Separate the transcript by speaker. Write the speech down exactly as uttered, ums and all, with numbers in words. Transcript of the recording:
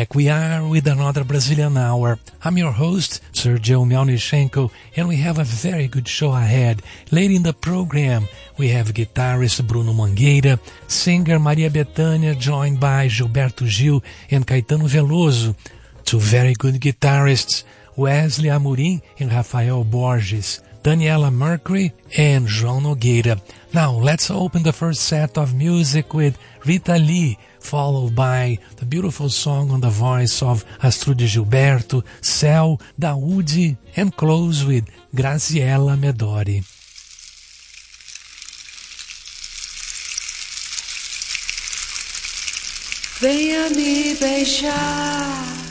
Speaker 1: back we are with another Brazilian Hour. I'm your host, Sergio Melnichenko, and we have a very good show ahead. Later in the program, we have guitarist Bruno Mangueira, singer Maria Bethânia, joined by Gilberto Gil and Caetano Veloso. Two very good guitarists, Wesley Amorim and Rafael Borges, Daniela Mercury and João Nogueira. Now, let's open the first set of music with Rita Lee, followed by the beautiful song on the voice of Astrud Gilberto, Céu, Daoud, and close with Graziella Medori.
Speaker 2: Venha me beijar,